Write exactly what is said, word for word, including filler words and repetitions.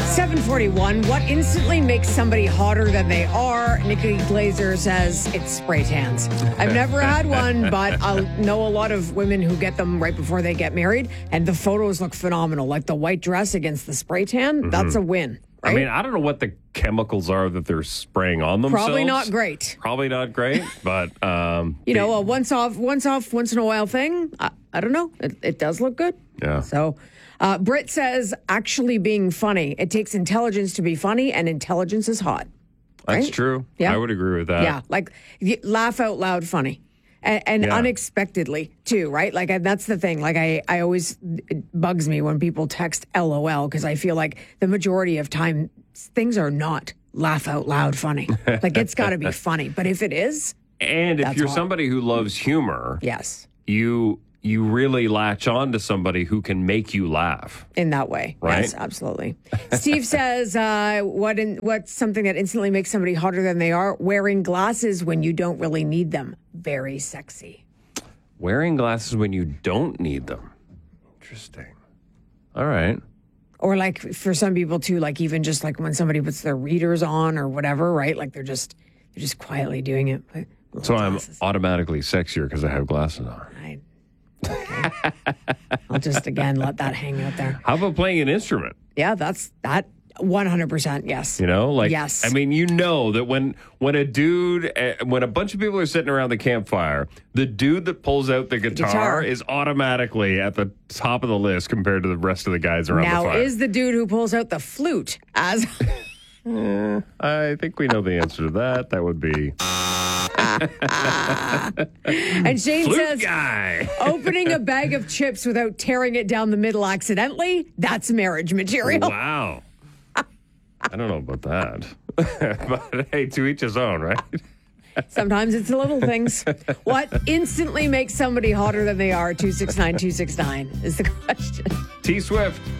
seven forty-one. What instantly makes somebody hotter than they are? Nikki Glazer says it's spray tans. I've never had one, but I know a lot of women who get them right before they get married, and the photos look phenomenal. Like the white dress against the spray tan, mm-hmm. that's a win. Right? I mean, I don't know what the chemicals are that they're spraying on themselves. Probably not great. Probably not great, but um, you know, a once off, once off, once in a while thing. I, I don't know. It, it does look good. Yeah. So, uh, Britt says actually being funny. It takes intelligence to be funny, and intelligence is hot. Right? That's true. Yeah. I would agree with that. Yeah, like laugh out loud, funny. And, and yeah. unexpectedly, too, right? Like, I, that's the thing. Like, I, I always, it bugs me when people text LOL because I feel like the majority of time, things are not laugh out loud funny. Like, it's got to be funny. But if it is, and if you're hot. somebody who loves humor, yes, you you really latch on to somebody who can make you laugh. In that way. Right? Yes, absolutely. Steve says, uh, what in, what's something that instantly makes somebody hotter than they are? Wearing glasses when you don't really need them. Very sexy. Wearing glasses when you don't need them. Interesting. All right. Or like for some people too, like even just like when somebody puts their readers on or whatever, right? Like they're just they're just quietly doing it. So glasses. I'm automatically sexier because I have glasses on. I, okay. I'll just again let that hang out there. How about playing an instrument? Yeah, that's that. one hundred percent yes. You know, like, yes. I mean, you know that when when a dude, uh, when a bunch of people are sitting around the campfire, the dude that pulls out the guitar, guitar. is automatically at the top of the list compared to the rest of the guys around now, the fire. Now, is the dude who pulls out the flute as... eh, I think we know the answer to that. That would be... And Shane Flute says, guy. opening a bag of chips without tearing it down the middle accidentally, that's marriage material. Wow. I don't know about that. But hey, to each his own, right? Sometimes it's the little things. What instantly makes somebody hotter than they are? two six nine two six nine is the question. T Swift.